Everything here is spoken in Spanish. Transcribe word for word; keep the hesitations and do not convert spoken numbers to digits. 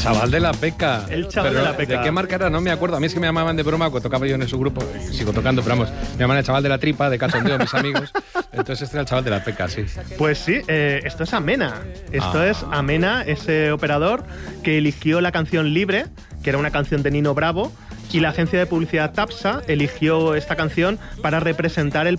chaval de la Peca. El chaval pero de la Peca. ¿De qué marca era? No me acuerdo. A mí es que me llamaban de broma cuando tocaba yo en su grupo. Sigo tocando, pero vamos. Me llamaban el chaval de la tripa, de cachondeo, mis amigos. Entonces este era el chaval de la Peca, sí. Pues sí, eh, esto es Amena. Esto Ah. es Amena, ese operador que eligió la canción Libre, que era una canción de Nino Bravo, y la agencia de publicidad Tapsa eligió esta canción para representar el